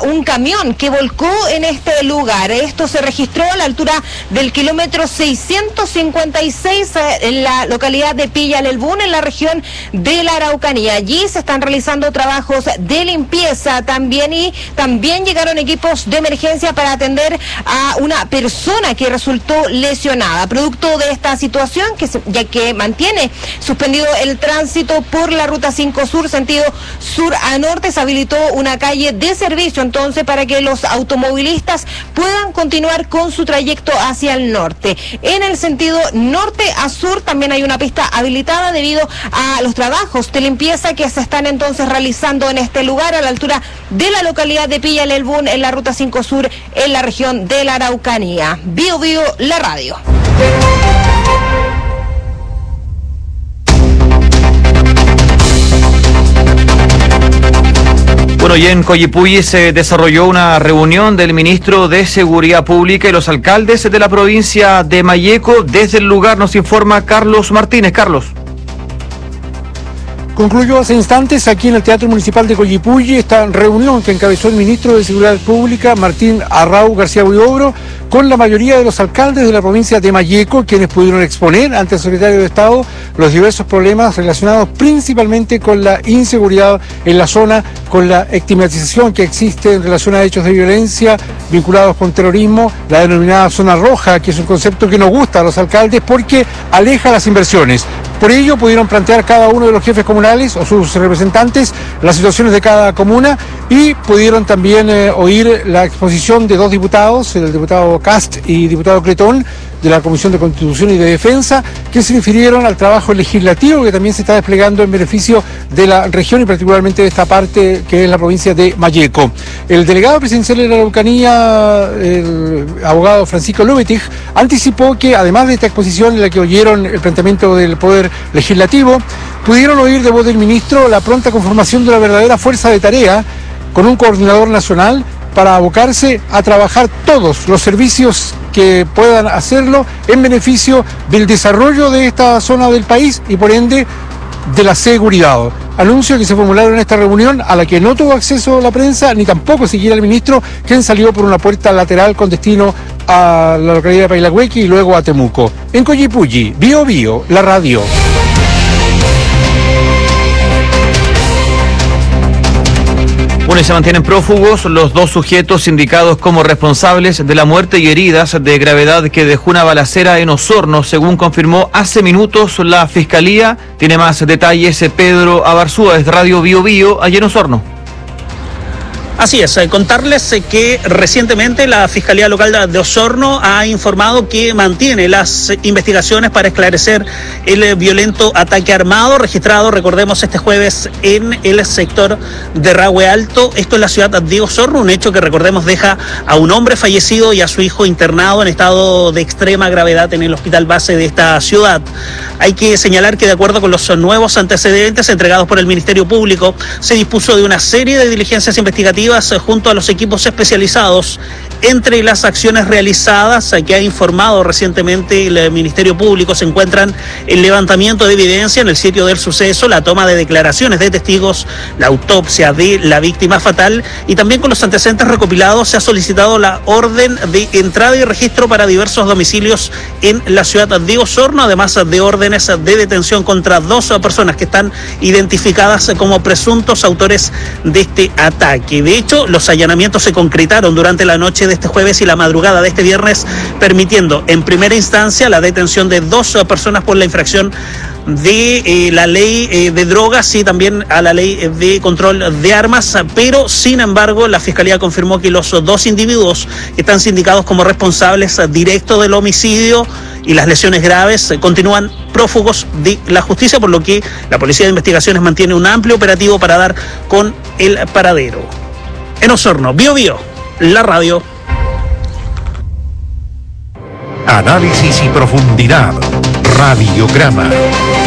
un camión que volcó en este lugar. Esto se registró a la altura del kilómetro 656 en la localidad de Pillalelbún, en la región de la Araucanía. Allí se están realizando trabajos de limpieza también, y también llegaron equipos de emergencia para atender a una persona que resultó lesionada. Producto de esta situación, ya que mantiene suspendido el tránsito por la ruta 5 Sur, sentido sur a norte, se habilitó una calle de servicio entonces para que los automovilistas puedan continuar con su trayecto hacia el norte. En el sentido norte a sur también hay una pista habilitada debido a los trabajos de limpieza que se están entonces realizando en este lugar a la altura de la localidad de Pillalelbún, en la ruta 5 Sur, en la región de la Araucanía. Bio Bio, la radio. Bueno, y en Coyipulli se desarrolló una reunión del ministro de Seguridad Pública y los alcaldes de la provincia de Malleco. Desde el lugar nos informa Carlos Martínez. Carlos. Concluyó hace instantes aquí en el Teatro Municipal de Coyipulli esta reunión que encabezó el ministro de Seguridad Pública, Martín Arrau García Huidobro, con la mayoría de los alcaldes de la provincia de Malleco, quienes pudieron exponer ante el secretario de Estado los diversos problemas relacionados principalmente con la inseguridad en la zona, con la estigmatización que existe en relación a hechos de violencia vinculados con terrorismo, la denominada zona roja, que es un concepto que nos gusta a los alcaldes porque aleja las inversiones. Por ello pudieron plantear cada uno de los jefes comunales o sus representantes las situaciones de cada comuna, y pudieron también oír la exposición de dos diputados, el diputado Cast y diputado Cretón, de la Comisión de Constitución y de Defensa, que se refirieron al trabajo legislativo que también se está desplegando en beneficio de la región y particularmente de esta parte que es la provincia de Malleco. El delegado presidencial de la Araucanía, el abogado Francisco Lubetich, anticipó que además de esta exposición en la que oyeron el planteamiento del Poder Legislativo, pudieron oír de voz del ministro la pronta conformación de una verdadera fuerza de tarea con un coordinador nacional para abocarse a trabajar todos los servicios que puedan hacerlo en beneficio del desarrollo de esta zona del país y por ende de la seguridad. Anuncio que se formularon en esta reunión, a la que no tuvo acceso la prensa ni tampoco siquiera el ministro, quien salió por una puerta lateral con destino a la localidad de Pailagüequi y luego a Temuco. En Coyipulli, Bio Bio, la radio. Bueno, y se mantienen prófugos los dos sujetos indicados como responsables de la muerte y heridas de gravedad que dejó una balacera en Osorno, según confirmó hace minutos la Fiscalía. Tiene más detalles Pedro Abarzúa, es Radio Bio Bio, allá en Osorno. Así es, contarles que recientemente la Fiscalía Local de Osorno ha informado que mantiene las investigaciones para esclarecer el violento ataque armado registrado, recordemos, este jueves en el sector de Rahue Alto, esto en la ciudad de Osorno, un hecho que, recordemos, deja a un hombre fallecido y a su hijo internado en estado de extrema gravedad en el hospital base de esta ciudad. Hay que señalar que, de acuerdo con los nuevos antecedentes entregados por el Ministerio Público, se dispuso de una serie de diligencias investigativas junto a los equipos especializados. Entre las acciones realizadas que ha informado recientemente el Ministerio Público se encuentran el levantamiento de evidencia en el sitio del suceso, la toma de declaraciones de testigos, la autopsia de la víctima fatal, y también con los antecedentes recopilados se ha solicitado la orden de entrada y registro para diversos domicilios en la ciudad de Osorno, además de órdenes de detención contra dos personas que están identificadas como presuntos autores de este ataque. De hecho, los allanamientos se concretaron durante la noche de este jueves y la madrugada de este viernes, permitiendo en primera instancia la detención de dos personas por la infracción de la ley de drogas y también a la ley de control de armas, pero sin embargo la Fiscalía confirmó que los dos individuos están sindicados como responsables directos del homicidio y las lesiones graves continúan prófugos de la justicia, por lo que la Policía de Investigaciones mantiene un amplio operativo para dar con el paradero. En Osorno, Bio Bio, la radio. Análisis y profundidad. Radiograma.